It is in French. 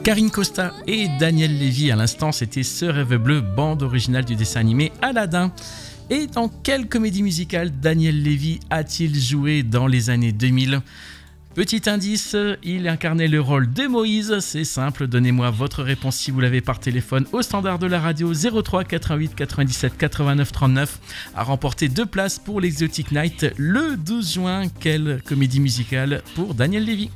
Karine Costa et Daniel Lévy à l'instant, c'était Ce rêve bleu, bande originale du dessin animé Aladdin. Et dans quelle comédie musicale Daniel Lévy a-t-il joué dans les années 2000 ? Petit indice, il incarnait le rôle de Moïse. C'est simple, donnez-moi votre réponse si vous l'avez par téléphone au standard de la radio 03 88 97 89 39 à remporter 2 places pour l'Exotic Night le 12 juin. Quelle comédie musicale pour Daniel Lévy ?